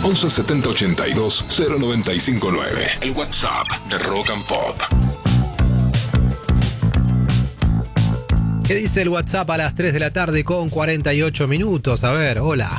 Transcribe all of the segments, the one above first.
11 70 82 0959. El WhatsApp de Rock and Pop. ¿Qué dice el WhatsApp a las 3 de la tarde con 48 minutos? A ver, hola.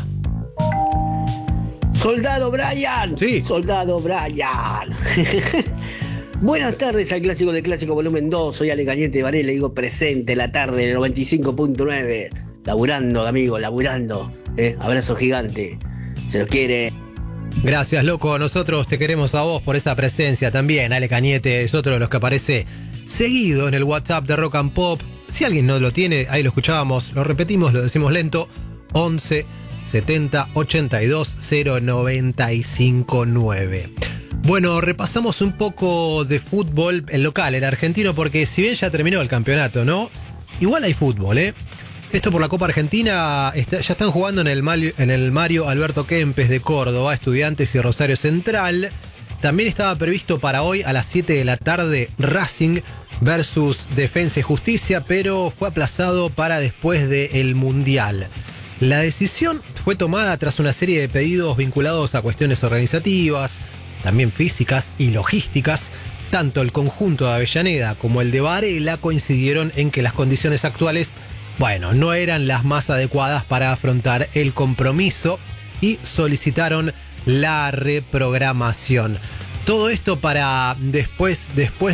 Soldado Brian. Sí. Soldado Brian. Buenas tardes al Clásico de Clásico Volumen 2. Soy Ale Cañete de Varela, digo presente la tarde en el 95.9. Laburando, amigo, laburando. Abrazo gigante. Se los quiere. Gracias, loco. Nosotros te queremos a vos por esa presencia también. Ale Cañete es otro de los que aparece seguido en el WhatsApp de Rock and Pop. Si alguien no lo tiene, ahí lo escuchábamos, lo repetimos, lo decimos lento. 11 70 82 0959. Bueno, repasamos un poco de fútbol, el local, el argentino, porque si bien ya terminó el campeonato, ¿no? Igual hay fútbol, ¿eh? Esto por la Copa Argentina, ya están jugando en el Mario Alberto Kempes de Córdoba, Estudiantes y Rosario Central. También estaba previsto para hoy a las 7 de la tarde Racing versus Defensa y Justicia, pero fue aplazado para después del Mundial. La decisión fue tomada tras una serie de pedidos vinculados a cuestiones organizativas, también físicas y logísticas. Tanto el conjunto de Avellaneda como el de Varela coincidieron en que las condiciones actuales, bueno, no eran las más adecuadas para afrontar el compromiso y solicitaron la reprogramación. Todo esto para después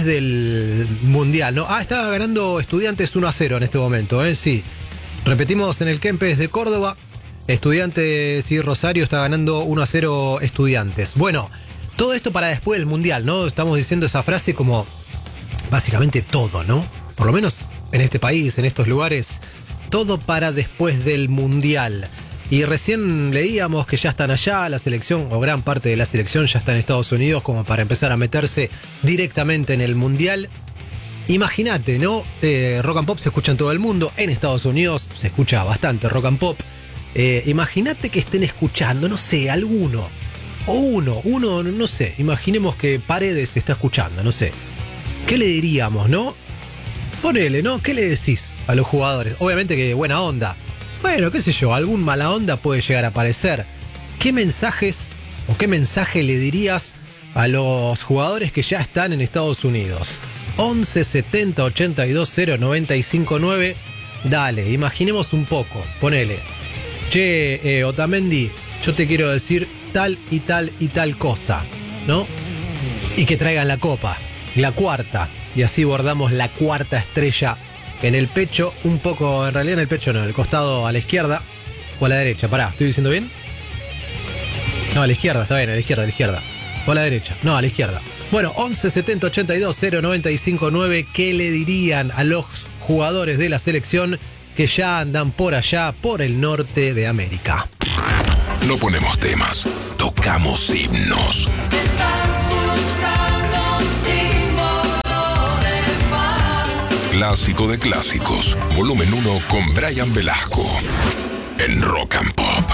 del Mundial, ¿no? Estaba ganando Estudiantes 1-0 en este momento, ¿eh? Sí. Repetimos en el Kempes de Córdoba, Estudiantes y Rosario está ganando 1-0 Estudiantes. Bueno, todo esto para después del Mundial, ¿no? Estamos diciendo esa frase como básicamente todo, ¿no? Por lo menos en este país, en estos lugares, todo para después del Mundial. Y recién leíamos que ya están allá, la selección, o gran parte de la selección ya está en Estados Unidos como para empezar a meterse directamente en el Mundial. Imagínate, ¿no? Rock and Pop se escucha en todo el mundo, en Estados Unidos se escucha bastante Rock and Pop. Imagínate que estén escuchando, no sé, alguno, o uno, no sé, imaginemos que Paredes está escuchando, no sé. ¿Qué le diríamos, no? Ponele, ¿no? ¿Qué le decís a los jugadores? Obviamente que buena onda. Bueno, qué sé yo, algún mala onda puede llegar a aparecer. ¿Qué mensajes o qué mensaje le dirías a los jugadores que ya están en Estados Unidos? 11 70 82 0959. Dale, imaginemos un poco. Ponele. Che, Otamendi, yo te quiero decir tal y tal y tal cosa, ¿no? Y que traigan la copa, la cuarta. Y así bordamos la cuarta estrella en el pecho, un poco, en realidad en el pecho no, en el costado a la izquierda o a la derecha. Pará, ¿estoy diciendo bien? No, a la izquierda, está bien, a la izquierda. O a la derecha, no, a la izquierda. Bueno, 11 70 82 0959, ¿qué le dirían a los jugadores de la selección que ya andan por allá, por el norte de América? No ponemos temas, tocamos himnos. Clásico de clásicos, volumen 1 con Brian Velasco en Rock and Pop.